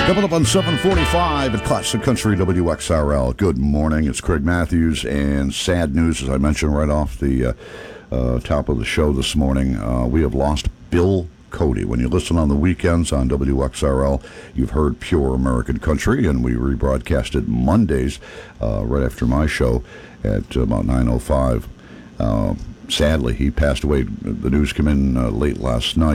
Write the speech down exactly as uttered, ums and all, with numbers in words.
Coming up on seven forty-five at Classic Country W X R L. Good morning. It's Craig Matthews, and sad news, as I mentioned right off the uh, uh, top of the show this morning, uh, we have lost Bill Cody. When you listen on the weekends on W X R L, you've heard Pure American Country, and we rebroadcast it Mondays uh, right after my show at about nine oh five. Uh, sadly, he passed away. The news came in uh, late last night.